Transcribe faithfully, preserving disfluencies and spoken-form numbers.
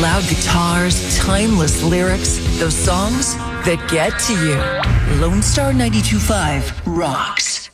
Loud guitars, timeless lyrics, those songs that get to you. Lone Star ninety-two point five rocks.